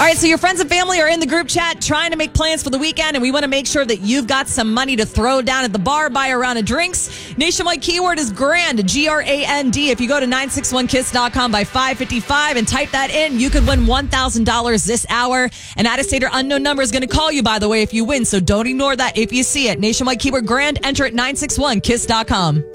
All right, so your friends and family are in the group chat trying to make plans for the weekend, and we want to make sure that you've got some money to throw down at the bar, buy a round of drinks. Nationwide keyword is GRAND, G-R-A-N-D. If you go to 961kiss.com by 5:55 and type that in, you could win $1,000 this hour. An out-of-stater unknown number is going to call you, by the way, if you win, so don't ignore that if you see it. Nationwide keyword GRAND, enter at 961kiss.com.